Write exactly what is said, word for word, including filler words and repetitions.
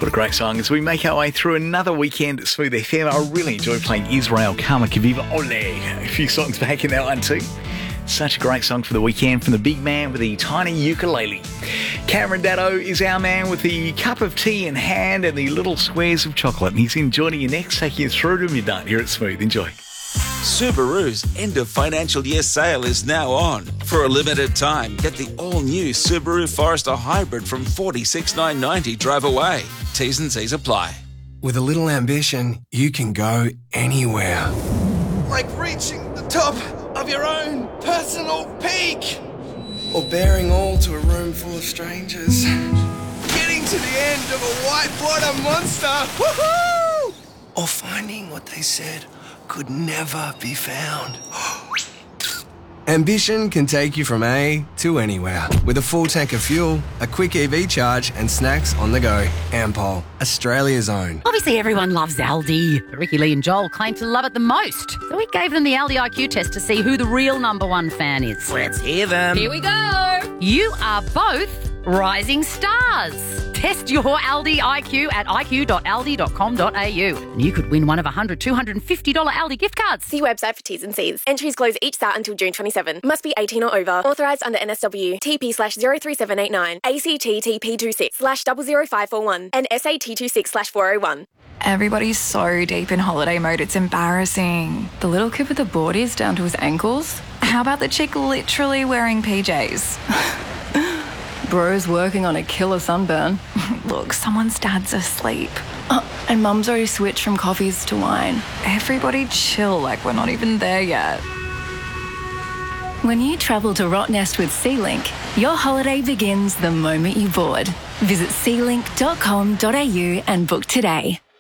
What a great song. As we make our way through another weekend at Smooth F M, I really enjoy playing Israel Kama Kaviva Ole. A few songs back in that one too. Such a great song for the weekend from the big man with the tiny ukulele. Cameron Daddo is our man with the cup of tea in hand and the little squares of chocolate. And he's in joining you next, taking you through to midnight here at Smooth. Enjoy. Subaru's end of financial year sale is now on. For a limited time, get the all-new Subaru Forester Hybrid from forty-six thousand nine hundred ninety dollars drive away. T's and C's apply. With a little ambition, you can go anywhere. Like reaching the top of your own personal peak. Or bearing all to a room full of strangers. Getting to the end of a whitewater monster. Woohoo! Or finding what they said could never be found. Ambition can take you from A to anywhere. With a full tank of fuel, a quick E V charge and snacks on the go. Ampol, Australia's own. Obviously everyone loves Aldi, but Ricky Lee and Joel claim to love it the most. So we gave them the Aldi I Q test to see who the real number one fan is. Let's hear them. Here we go. You are both rising stars. Test your Aldi I Q at i q dot aldi dot com dot a u. And you could win one of one hundred, two hundred fifty dollars Aldi gift cards. See website for T's and C's. Entries close each start until June twenty-seventh. Must be eighteen or over. Authorised under N S W. T P slash zero three seven eight nine. A C T T P two six slash zero zero five four one. And S A T two six slash four oh one. Everybody's so deep in holiday mode, it's embarrassing. The little kid with the boardies down to his ankles? How about the chick literally wearing P Js? Bro's working on a killer sunburn. Look, someone's dad's asleep. Oh, and mum's already switched from coffees to wine. Everybody chill like we're not even there yet. When you travel to Rottnest with SeaLink, your holiday begins the moment you board. Visit sea link dot com dot a u and book today.